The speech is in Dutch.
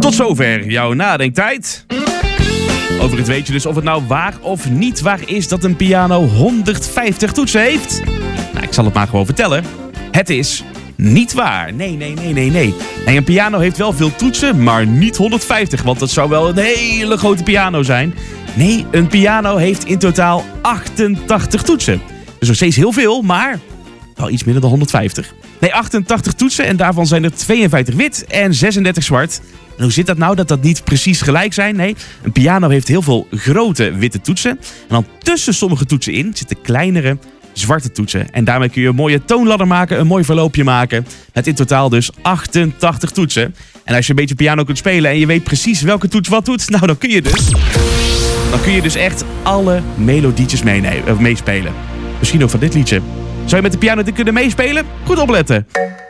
Tot zover jouw nadenktijd. Over het weet je dus of het nou waar of niet waar is dat een piano 150 toetsen heeft? Nou, ik zal het maar gewoon vertellen. Het is niet waar. Nee. Een piano heeft wel veel toetsen, maar niet 150, want dat zou wel een hele grote piano zijn. Nee, een piano heeft in totaal 88 toetsen. Dus nog steeds heel veel, maar wel iets minder dan 150. Nee, 88 toetsen en daarvan zijn er 52 wit en 36 zwart. En hoe zit dat nou dat dat niet precies gelijk zijn? Nee, een piano heeft heel veel grote witte toetsen. En dan tussen sommige toetsen in zitten kleinere zwarte toetsen. En daarmee kun je een mooie toonladder maken, een mooi verloopje maken. Met in totaal dus 88 toetsen. En als je een beetje piano kunt spelen en je weet precies welke toets wat doet, nou dan kun je dus echt alle melodietjes meespelen. Misschien ook van dit liedje. Zou je met de piano dit kunnen meespelen? Goed opletten.